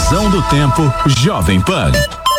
Previsão do tempo Jovem Pan.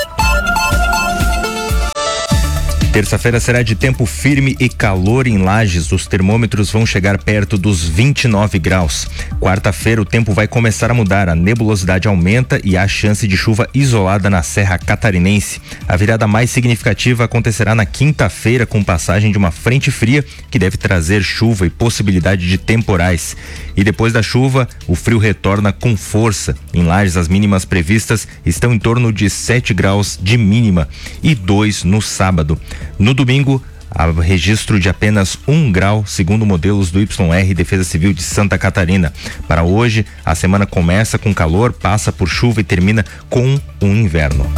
Terça-feira será de tempo firme e calor em Lages. Os termômetros vão chegar perto dos 29 graus. Quarta-feira o tempo vai começar a mudar. A nebulosidade aumenta e há chance de chuva isolada na Serra Catarinense. A virada mais significativa acontecerá na quinta-feira com passagem de uma frente fria que deve trazer chuva e possibilidade de temporais. E depois da chuva, o frio retorna com força. Em Lages, as mínimas previstas estão em torno de 7 graus de mínima e 2 no sábado. No domingo, há registro de apenas 1 grau, segundo modelos do YR Defesa Civil de Santa Catarina. Para hoje, a semana começa com calor, passa por chuva e termina com um inverno.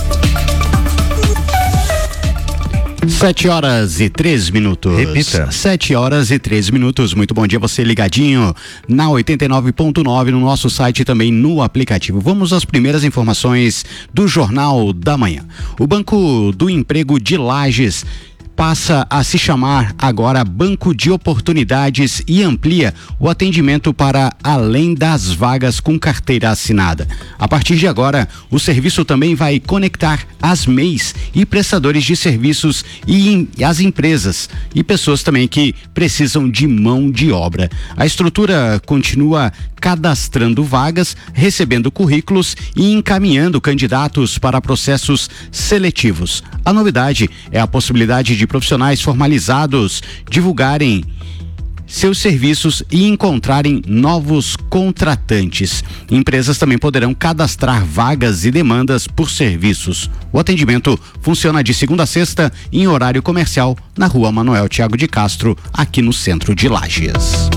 7h03. Repita. 7h03. Muito bom dia, você ligadinho na 89.9 no nosso site e também no aplicativo. Vamos às primeiras informações do Jornal da Manhã. O Banco do Emprego de Lages passa a se chamar agora Banco de Oportunidades e amplia o atendimento para além das vagas com carteira assinada. A partir de agora, o serviço também vai conectar as MEIs e prestadores de serviços e as empresas e pessoas também que precisam de mão de obra. A estrutura continua cadastrando vagas, recebendo currículos e encaminhando candidatos para processos seletivos. A novidade é a possibilidade de profissionais formalizados divulgarem seus serviços e encontrarem novos contratantes. Empresas também poderão cadastrar vagas e demandas por serviços. O atendimento funciona de segunda a sexta em horário comercial na Rua Manuel Thiago de Castro, aqui no centro de Lages.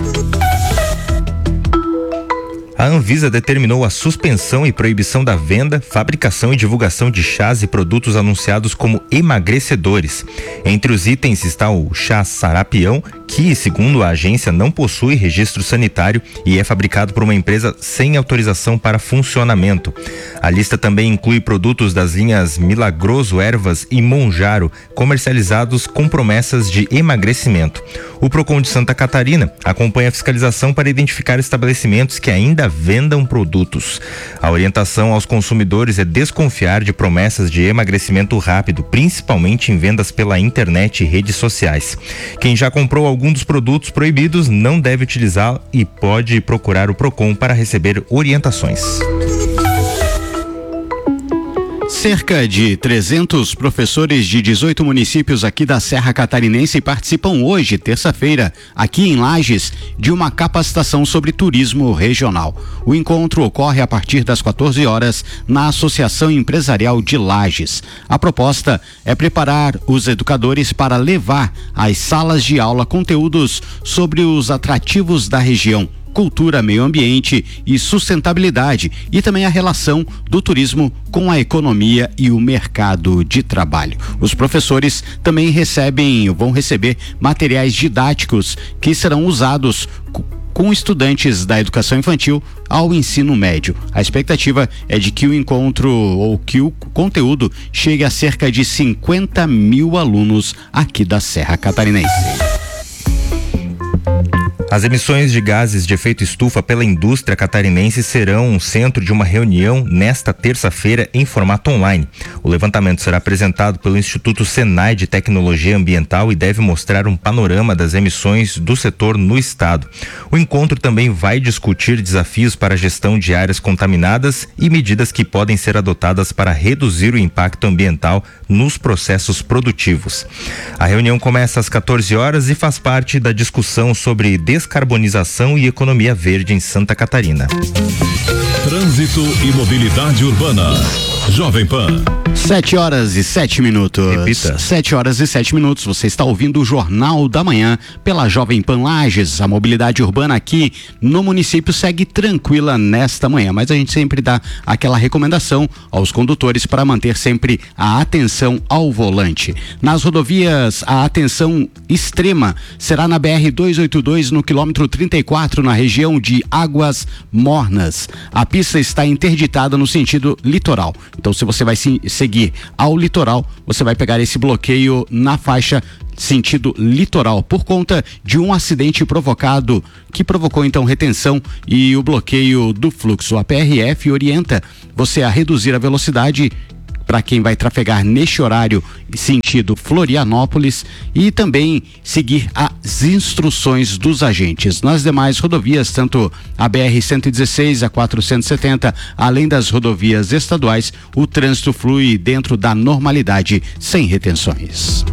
A Anvisa determinou a suspensão e proibição da venda, fabricação e divulgação de chás e produtos anunciados como emagrecedores. Entre os itens está o chá Sarapião, que, segundo a agência, não possui registro sanitário e é fabricado por uma empresa sem autorização para funcionamento. A lista também inclui produtos das linhas Milagroso Ervas e Monjaro, comercializados com promessas de emagrecimento. O Procon de Santa Catarina acompanha a fiscalização para identificar estabelecimentos que ainda vendam produtos. A orientação aos consumidores é desconfiar de promessas de emagrecimento rápido, principalmente em vendas pela internet e redes sociais. Quem já comprou algum dos produtos proibidos não deve utilizá-lo e pode procurar o Procon para receber orientações. Cerca de 300 professores de 18 municípios aqui da Serra Catarinense participam hoje, terça-feira, aqui em Lages, de uma capacitação sobre turismo regional. O encontro ocorre a partir das 14 horas na Associação Empresarial de Lages. A proposta é preparar os educadores para levar às salas de aula conteúdos sobre os atrativos da região, cultura, meio ambiente e sustentabilidade, e também a relação do turismo com a economia e o mercado de trabalho. Os professores também vão receber materiais didáticos que serão usados com estudantes da educação infantil ao ensino médio. A expectativa é de que o encontro ou que o conteúdo chegue a cerca de 50 mil alunos aqui da Serra Catarinense. As emissões de gases de efeito estufa pela indústria catarinense serão centro de uma reunião nesta terça-feira em formato online. O levantamento será apresentado pelo Instituto Senai de Tecnologia Ambiental e deve mostrar um panorama das emissões do setor no estado. O encontro também vai discutir desafios para a gestão de áreas contaminadas e medidas que podem ser adotadas para reduzir o impacto ambiental nos processos produtivos. A reunião começa às 14 horas e faz parte da discussão sobre descarbonização e economia verde em Santa Catarina. Trânsito e mobilidade urbana. Jovem Pan. 7h07. Repita. 7h07. Você está ouvindo o Jornal da Manhã pela Jovem Pan Lages. A mobilidade urbana aqui no município segue tranquila nesta manhã, mas a gente sempre dá aquela recomendação aos condutores para manter sempre a atenção ao volante. Nas rodovias, a atenção extrema será na BR-282 no quilômetro 34, na região de Águas Mornas. A pista está interditada no sentido litoral. Então, se você vai seguir ao litoral, você vai pegar esse bloqueio na faixa sentido litoral, por conta de um acidente que provocou então retenção e o bloqueio do fluxo. A PRF orienta você a reduzir a velocidade para quem vai trafegar neste horário sentido Florianópolis e também seguir as instruções dos agentes. Nas demais rodovias, tanto a BR-116, a 470, além das rodovias estaduais, o trânsito flui dentro da normalidade, sem retenções.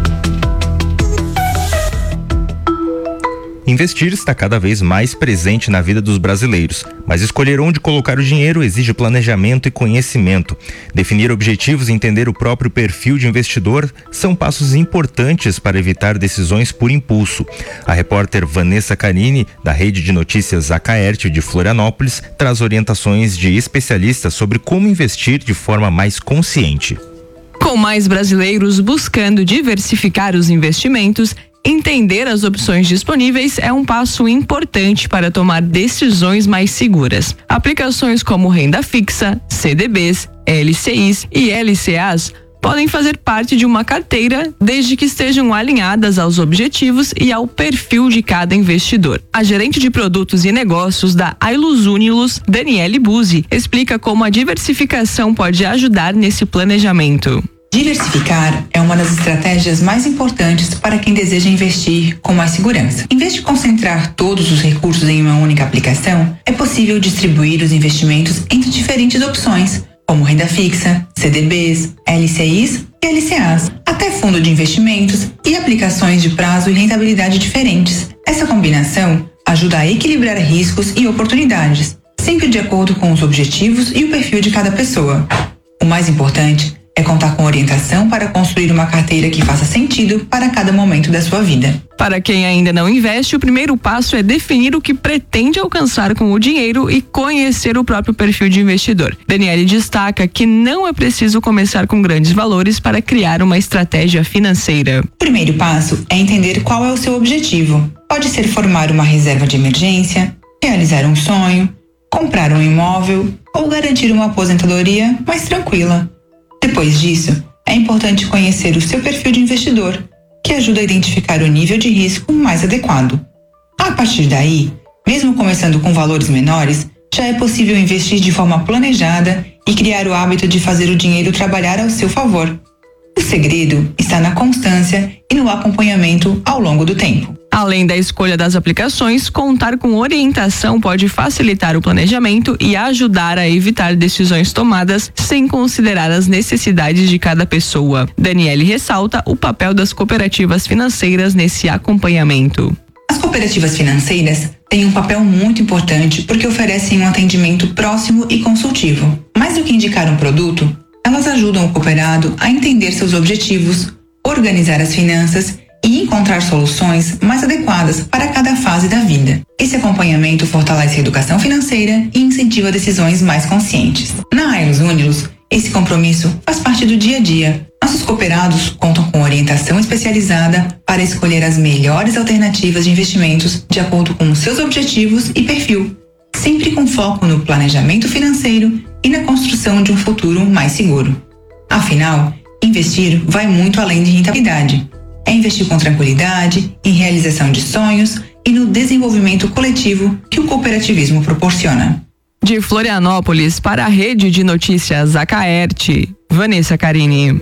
Investir está cada vez mais presente na vida dos brasileiros, mas escolher onde colocar o dinheiro exige planejamento e conhecimento. Definir objetivos e entender o próprio perfil de investidor são passos importantes para evitar decisões por impulso. A repórter Vanessa Carini, da rede de notícias Acaerte de Florianópolis, traz orientações de especialistas sobre como investir de forma mais consciente. Com mais brasileiros buscando diversificar os investimentos, entender as opções disponíveis é um passo importante para tomar decisões mais seguras. Aplicações como renda fixa, CDBs, LCIs e LCAs podem fazer parte de uma carteira desde que estejam alinhadas aos objetivos e ao perfil de cada investidor. A gerente de produtos e negócios da Ailus Unilos, Daniele Buzzi, explica como a diversificação pode ajudar nesse planejamento. Diversificar é uma das estratégias mais importantes para quem deseja investir com mais segurança. Em vez de concentrar todos os recursos em uma única aplicação, é possível distribuir os investimentos entre diferentes opções, como renda fixa, CDBs, LCIs e LCAs, até fundo de investimentos e aplicações de prazo e rentabilidade diferentes. Essa combinação ajuda a equilibrar riscos e oportunidades, sempre de acordo com os objetivos e o perfil de cada pessoa. O mais importante é contar com orientação para construir uma carteira que faça sentido para cada momento da sua vida. Para quem ainda não investe, o primeiro passo é definir o que pretende alcançar com o dinheiro e conhecer o próprio perfil de investidor. Daniele destaca que não é preciso começar com grandes valores para criar uma estratégia financeira. O primeiro passo é entender qual é o seu objetivo. Pode ser formar uma reserva de emergência, realizar um sonho, comprar um imóvel ou garantir uma aposentadoria mais tranquila. Depois disso, é importante conhecer o seu perfil de investidor, que ajuda a identificar o nível de risco mais adequado. A partir daí, mesmo começando com valores menores, já é possível investir de forma planejada e criar o hábito de fazer o dinheiro trabalhar ao seu favor. O segredo está na constância e no acompanhamento ao longo do tempo. Além da escolha das aplicações, contar com orientação pode facilitar o planejamento e ajudar a evitar decisões tomadas sem considerar as necessidades de cada pessoa. Daniele ressalta o papel das cooperativas financeiras nesse acompanhamento. As cooperativas financeiras têm um papel muito importante porque oferecem um atendimento próximo e consultivo. Mais do que indicar um produto, elas ajudam o cooperado a entender seus objetivos, organizar as finanças e encontrar soluções mais adequadas para cada fase da vida. Esse acompanhamento fortalece a educação financeira e incentiva decisões mais conscientes. Na Ailus Unilos, esse compromisso faz parte do dia a dia. Nossos cooperados contam com orientação especializada para escolher as melhores alternativas de investimentos de acordo com os seus objetivos e perfil, sempre com foco no planejamento financeiro e na construção de um futuro mais seguro. Afinal, investir vai muito além de rentabilidade. É investir com tranquilidade, em realização de sonhos e no desenvolvimento coletivo que o cooperativismo proporciona. De Florianópolis para a rede de notícias Acaerte, Vanessa Carini.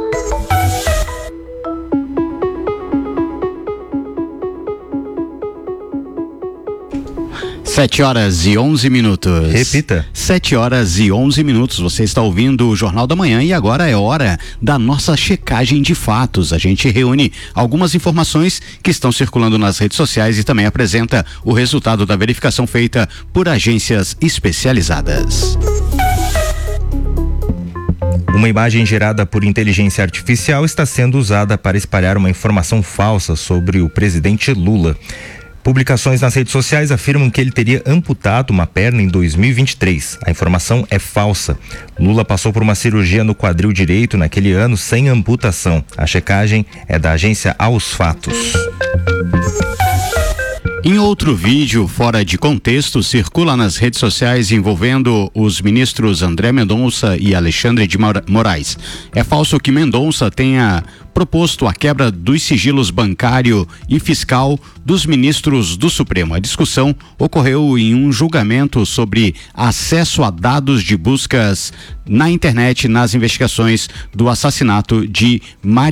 7h11. Repita. 7h11. Você está ouvindo o Jornal da Manhã e agora é hora da nossa checagem de fatos. A gente reúne algumas informações que estão circulando nas redes sociais e também apresenta o resultado da verificação feita por agências especializadas. Uma imagem gerada por inteligência artificial está sendo usada para espalhar uma informação falsa sobre o presidente Lula. Publicações nas redes sociais afirmam que ele teria amputado uma perna em 2023. A informação é falsa. Lula passou por uma cirurgia no quadril direito naquele ano sem amputação. A checagem é da agência Aos Fatos. Em outro vídeo fora de contexto, circula nas redes sociais envolvendo os ministros André Mendonça e Alexandre de Moraes. É falso que Mendonça tenha proposto a quebra dos sigilos bancário e fiscal dos ministros do Supremo. A discussão ocorreu em um julgamento sobre acesso a dados de buscas na internet nas investigações do assassinato de